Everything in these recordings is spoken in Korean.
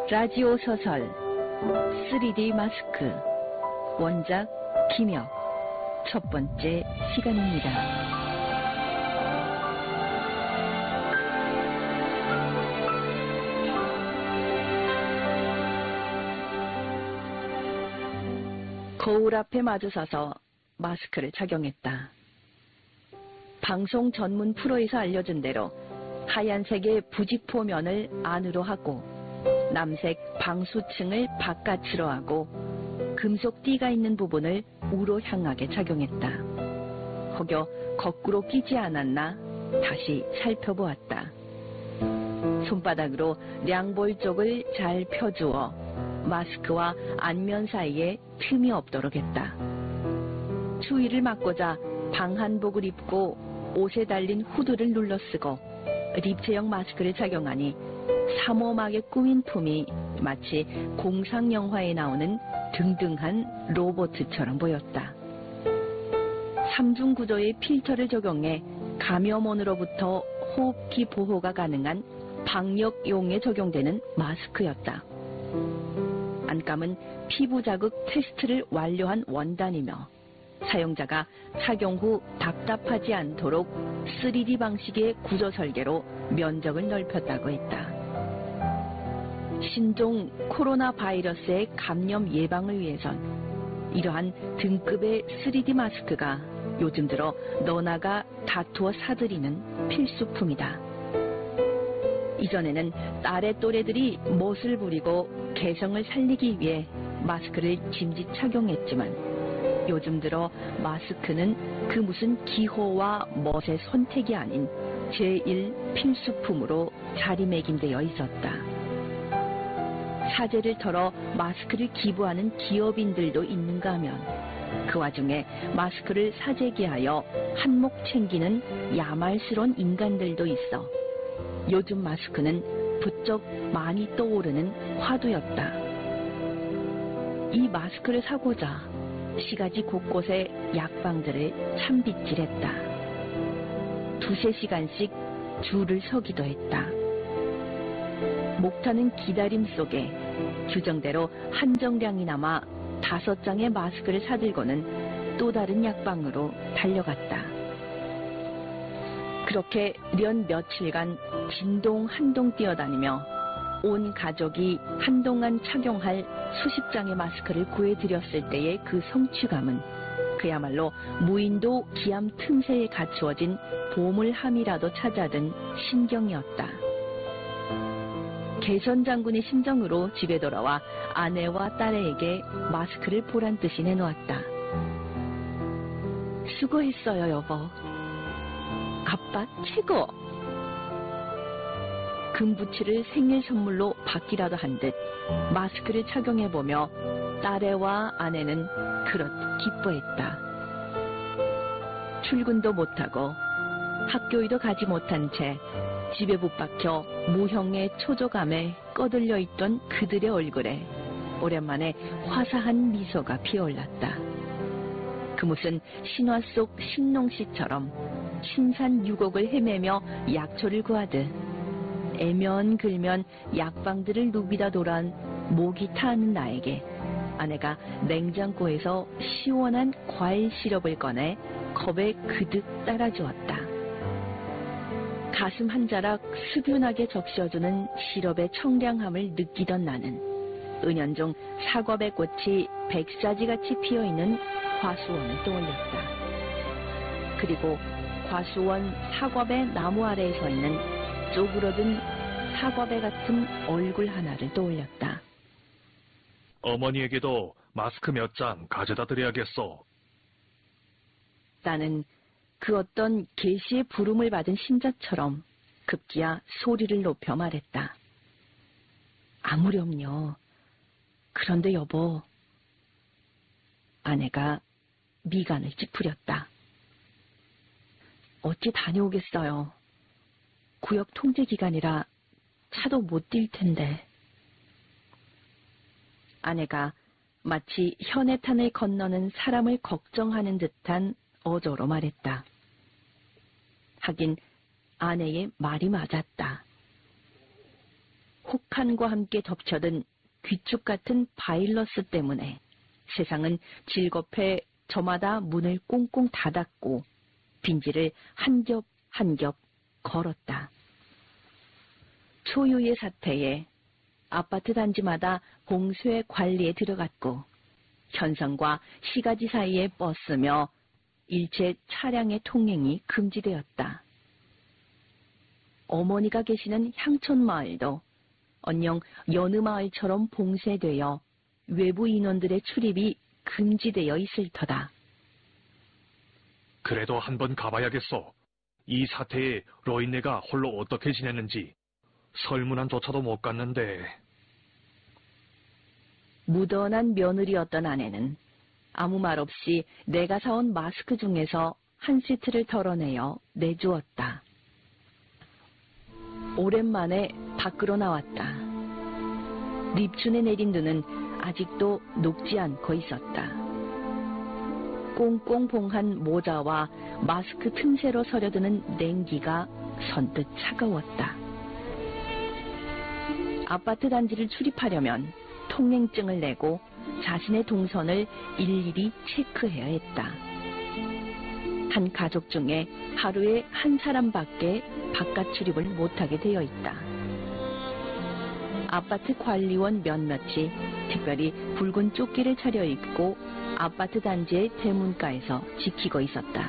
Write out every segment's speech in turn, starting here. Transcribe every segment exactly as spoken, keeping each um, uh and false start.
라디오 소설 쓰리디 마스크 원작 김혁 첫 번째 시간입니다. 거울 앞에 마주서서 마스크를 착용했다. 방송 전문 프로에서 알려준 대로 하얀색의 부직포면을 안으로 하고 남색 방수층을 바깥으로 하고 금속 띠가 있는 부분을 우로 향하게 착용했다. 혹여 거꾸로 끼지 않았나 다시 살펴보았다. 손바닥으로 량볼 쪽을 잘 펴주어 마스크와 안면 사이에 틈이 없도록 했다. 추위를 막고자 방한복을 입고 옷에 달린 후드를 눌러쓰고 립체형 마스크를 착용하니 삼호막에 꾸민 품이 마치 공상영화에 나오는 등등한 로봇처럼 보였다. 삼중 구조의 필터를 적용해 감염원으로부터 호흡기 보호가 가능한 방역용에 적용되는 마스크였다. 안감은 피부 자극 테스트를 완료한 원단이며 사용자가 착용 후 답답하지 않도록 쓰리디 방식의 구조 설계로 면적을 넓혔다고 했다. 신종 코로나 바이러스의 감염 예방을 위해선 이러한 등급의 쓰리디 마스크가 요즘 들어 너나가 다투어 사들이는 필수품이다. 이전에는 딸의 또래들이 멋을 부리고 개성을 살리기 위해 마스크를 짐짓 착용했지만 요즘 들어 마스크는 그 무슨 기호와 멋의 선택이 아닌 제일 필수품으로 자리매김되어 있었다. 사재를 털어 마스크를 기부하는 기업인들도 있는가 하면 그 와중에 마스크를 사재기하여 한몫 챙기는 야말스러운 인간들도 있어 요즘 마스크는 부쩍 많이 떠오르는 화두였다. 이 마스크를 사고자 시가지 곳곳에 약방들을 참빗질했다. 두세 시간씩 줄을 서기도 했다. 목타는 기다림 속에 규정대로 한정량이 남아 다섯 장의 마스크를 사들고는 또 다른 약방으로 달려갔다. 그렇게 련 며칠간 진동 한동 뛰어다니며 온 가족이 한동안 착용할 수십 장의 마스크를 구해드렸을 때의 그 성취감은 그야말로 무인도 기암 틈새에 갖추어진 보물함이라도 찾아든 신경이었다. 개선 장군의 심정으로 집에 돌아와 아내와 딸에게 마스크를 보란 듯이 내놓았다. 수고했어요, 여보. 아빠 최고! 금부치를 생일 선물로 받기라도 한 듯 마스크를 착용해보며 딸애와 아내는 그렇게 기뻐했다. 출근도 못하고 학교에도 가지 못한 채 집에 붙박혀 무형의 초조감에 꺼들려 있던 그들의 얼굴에 오랜만에 화사한 미소가 피어올랐다. 그 무슨 신화 속 신농시처럼 신산유곡을 헤매며 약초를 구하듯 애면 글면 약방들을 누비다 돌아온 목이 타는 나에게 아내가 냉장고에서 시원한 과일 시럽을 꺼내 컵에 그득 따라주었다. 가슴 한 자락 수균하게 적셔주는 시럽의 청량함을 느끼던 나는 은연중 사과배 꽃이 백사지같이 피어있는 과수원을 떠올렸다. 그리고 과수원 사과배 나무 아래에 서 있는 쪼그러든 사과배 같은 얼굴 하나를 떠올렸다. 어머니에게도 마스크 몇 장 가져다 드려야겠소. 나는 그 어떤 계시의 부름을 받은 신자처럼 급기야 소리를 높여 말했다. 아무렴요. 그런데 여보. 아내가 미간을 찌푸렸다. 어찌 다녀오겠어요. 구역 통제 기간이라 차도 못 뛸 텐데. 아내가 마치 현해탄을 건너는 사람을 걱정하는 듯한 어조로 말했다. 하긴 아내의 말이 맞았다. 혹한과 함께 덮쳐든 귀축 같은 바일러스 때문에 세상은 질겁해 저마다 문을 꽁꽁 닫았고 빈지를 한 겹 한 겹 걸었다. 초유의 사태에 아파트 단지마다 봉쇄 관리에 들어갔고 현성과 시가지 사이에 뻗으며 일체 차량의 통행이 금지되었다. 어머니가 계시는 향촌마을도 언영 여느 마을처럼 봉쇄되어 외부 인원들의 출입이 금지되어 있을 터다. 그래도 한번 가봐야겠어. 이 사태에 로인네가 홀로 어떻게 지냈는지 설문안조차도 못 갔는데. 무던한 며느리였던 아내는 아무 말 없이 내가 사온 마스크 중에서 한 시트를 덜어내어 내주었다. 오랜만에 밖으로 나왔다. 립춘에 내린 눈은 아직도 녹지 않고 있었다. 꽁꽁 봉한 모자와 마스크 틈새로 서려드는 냉기가 선뜻 차가웠다. 아파트 단지를 출입하려면 통행증을 내고 자신의 동선을 일일이 체크해야 했다. 한 가족 중에 하루에 한 사람밖에 바깥 출입을 못하게 되어 있다. 아파트 관리원 몇몇이 특별히 붉은 조끼를 차려입고 아파트 단지의 대문가에서 지키고 있었다.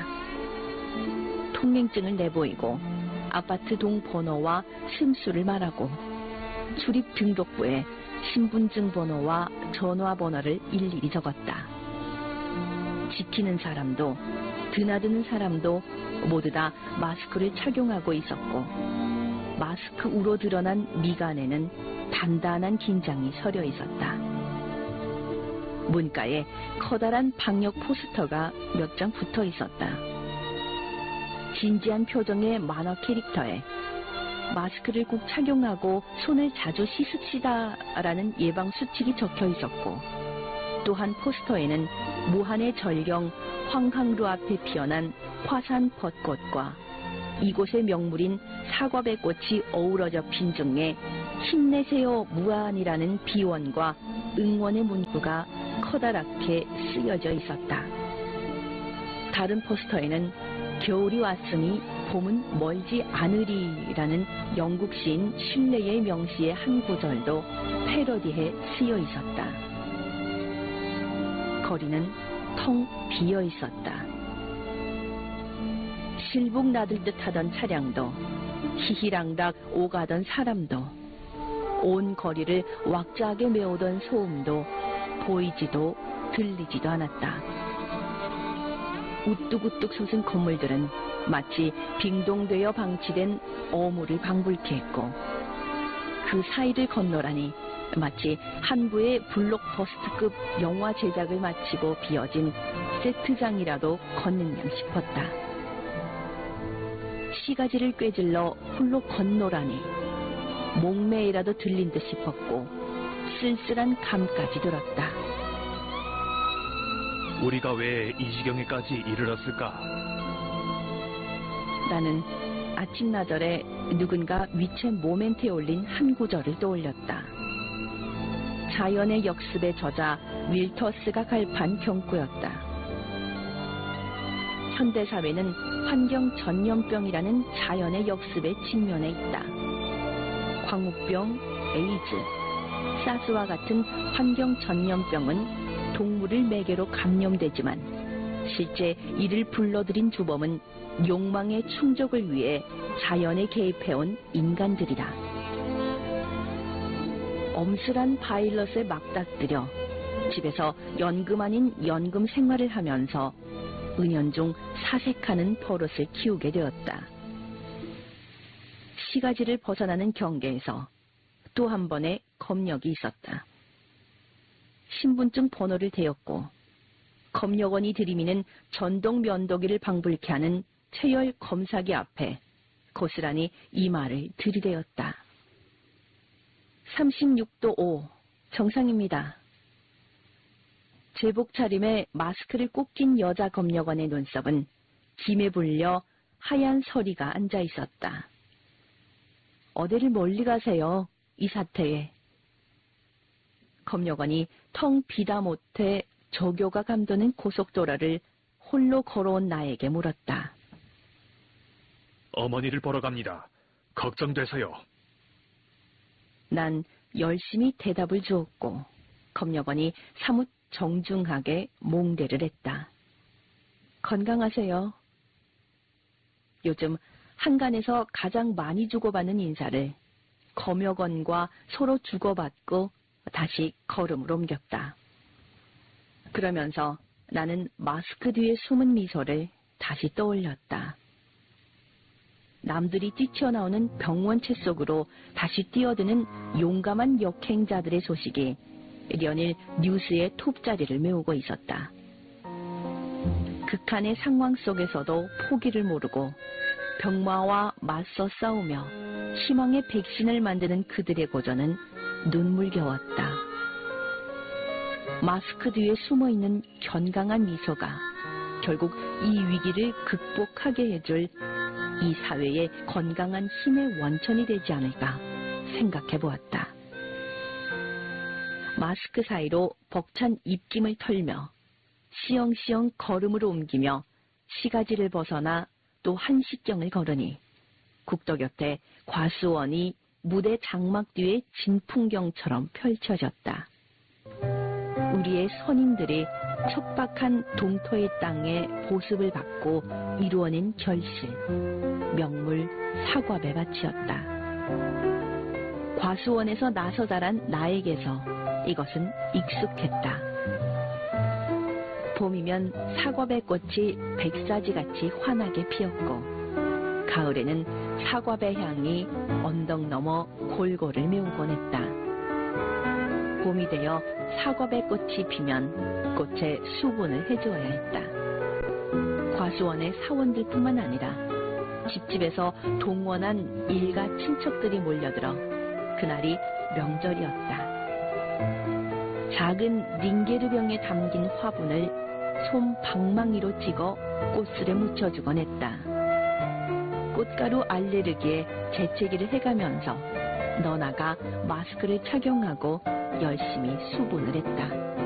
통행증을 내보이고 아파트 동 번호와 층수를 말하고 출입 등록부에 신분증 번호와 전화번호를 일일이 적었다. 지키는 사람도 드나드는 사람도 모두 다 마스크를 착용하고 있었고 마스크 우로 드러난 미간에는 단단한 긴장이 서려 있었다. 문가에 커다란 방역 포스터가 몇 장 붙어 있었다. 진지한 표정의 만화 캐릭터에 마스크를 꼭 착용하고 손을 자주 씻읍시다라는 예방 수칙이 적혀 있었고 또한 포스터에는 무한의 전령 황항루 앞에 피어난 화산 벚꽃과 이곳의 명물인 사과배 꽃이 어우러져 핀 중에 힘내세요 무한이라는 비원과 응원의 문구가 커다랗게 쓰여져 있었다. 다른 포스터에는 겨울이 왔으니 봄은 멀지 않으리라는 영국 시인 슐레의 명시의 한 구절도 패러디해 쓰여 있었다. 거리는 텅 비어 있었다. 실북 나들 듯 하던 차량도 히히랑락 오가던 사람도 온 거리를 왁자하게 메우던 소음도 보이지도 들리지도 않았다. 우뚝우뚝 솟은 건물들은 마치 빙동되어 방치된 어물을 방불케 했고 그 사이를 건너라니 마치 한 부의 블록버스트급 영화 제작을 마치고 비어진 세트장이라도 걷는 양 싶었다. 시가지를 꿰질러 홀로 건너라니 목매이라도 들린 듯 싶었고 쓸쓸한 감까지 들었다. 우리가 왜 이 지경에까지 이르렀을까? 나는 아침나절에 누군가 위체 모멘트에 올린 한 구절을 떠올렸다. 자연의 역습의 저자 윌터스가 갈판 경고였다. 현대사회는 환경 전염병이라는 자연의 역습에 직면해 있다. 광우병, 에이즈, 사스와 같은 환경 전염병은 동물을 매개로 감염되지만 실제 이를 불러들인 주범은 욕망의 충족을 위해 자연에 개입해온 인간들이다. 엄슬한 바이러스에 맞닥뜨려 집에서 연금 아닌 연금 생활을 하면서 은연중 사색하는 버릇을 키우게 되었다. 시가지를 벗어나는 경계에서 또 한 번의 검역이 있었다. 신분증 번호를 대었고 검역원이 들이미는 전동 면도기를 방불케 하는 체열 검사기 앞에 고스란히 이 말을 들이대었다. 삼십육 도 오, 정상입니다. 제복 차림에 마스크를 꼭 낀 여자 검역원의 눈썹은 김에 불려 하얀 서리가 앉아 있었다. 어디를 멀리 가세요? 이 사태에 검역원이 텅 비다 못해 조교가 감도는 고속도로를 홀로 걸어온 나에게 물었다. 어머니를 보러 갑니다. 걱정돼서요. 난 열심히 대답을 주었고 검역원이 사뭇 정중하게 몽대를 했다. 건강하세요. 요즘 한간에서 가장 많이 주고받는 인사를 검역원과 서로 주고받고 다시 걸음을 옮겼다. 그러면서 나는 마스크 뒤에 숨은 미소를 다시 떠올렸다. 남들이 뛰쳐나오는 병원체 속으로 다시 뛰어드는 용감한 역행자들의 소식이 연일 뉴스의 톱자리를 메우고 있었다. 극한의 상황 속에서도 포기를 모르고 병마와 맞서 싸우며 희망의 백신을 만드는 그들의 고전은 눈물겨웠다. 마스크 뒤에 숨어있는 견강한 미소가 결국 이 위기를 극복하게 해줄 이 사회의 건강한 힘의 원천이 되지 않을까 생각해 보았다. 마스크 사이로 벅찬 입김을 털며 시영시영 걸음을 옮기며 시가지를 벗어나 또 한식경을 걸으니 국도 곁에 과수원이 무대 장막 뒤의 진풍경처럼 펼쳐졌다. 우리의 선인들이 척박한 동토의 땅에 보습을 받고 이루어낸 결실, 명물 사과배 밭이었다. 과수원에서 나서 자란 나에게서 이것은 익숙했다. 봄이면 사과배 꽃이 백사지같이 환하게 피었고 가을에는 사과배 향이 언덕 너머 골고를 메우곤 했다. 봄이 되어 사과배 꽃이 피면 꽃에 수분을 해주어야 했다. 과수원의 사원들뿐만 아니라 집집에서 동원한 일가 친척들이 몰려들어 그날이 명절이었다. 작은 링게르병에 담긴 화분을 솜 방망이로 찍어 꽃술에 묻혀주곤 했다. 꽃가루 알레르기에 재채기를 해가면서 너나가 마스크를 착용하고 열심히 수분을 했다.